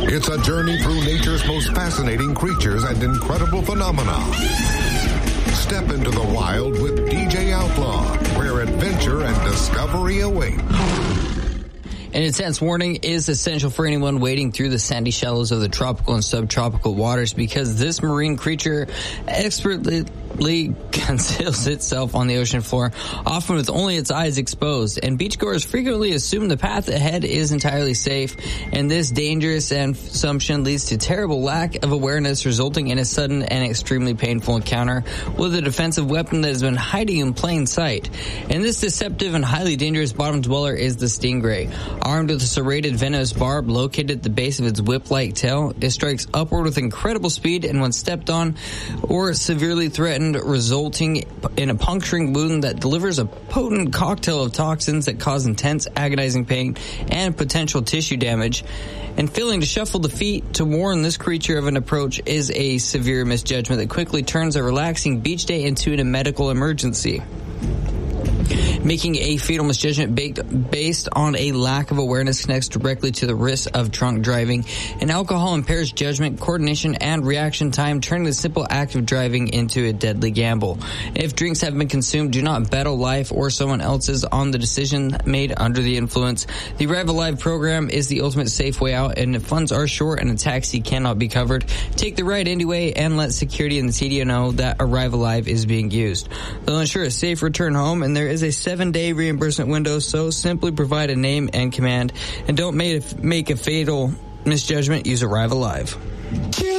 It's a journey through nature's most fascinating creatures and incredible phenomena. Step into the wild with DJ Outlaw, where adventure and discovery await. An intense warning is essential for anyone wading through the sandy shallows of the tropical and subtropical waters, because this marine creature expertly conceals itself on the ocean floor, often with only its eyes exposed, and beachgoers frequently assume the path ahead is entirely safe, and this dangerous assumption leads to terrible lack of awareness, resulting in a sudden and extremely painful encounter with a defensive weapon that has been hiding in plain sight. And this deceptive and highly dangerous bottom dweller is the stingray. Armed with a serrated venomous barb located at the base of its whip-like tail, it strikes upward with incredible speed, and when stepped on or severely threatened, resulting in a puncturing wound that delivers a potent cocktail of toxins that cause intense, agonizing pain and potential tissue damage. And failing to shuffle the feet to warn this creature of an approach is a severe misjudgment that quickly turns a relaxing beach day into a medical emergency. Making a fatal misjudgment based on a lack of awareness connects directly to the risk of drunk driving, and alcohol impairs judgment, coordination, and reaction time, turning the simple act of driving into a deadly gamble. If drinks have been consumed, do not battle life or someone else's on the decision made under the influence. The Arrive Alive program is the ultimate safe way out, and if funds are short and a taxi cannot be covered, take the ride anyway and let security and the TDO know that Arrive Alive is being used. They'll ensure a safe return home, and there is a 7-day reimbursement window, so simply provide a name and command, and don't make a fatal misjudgment. Use Arrive Alive.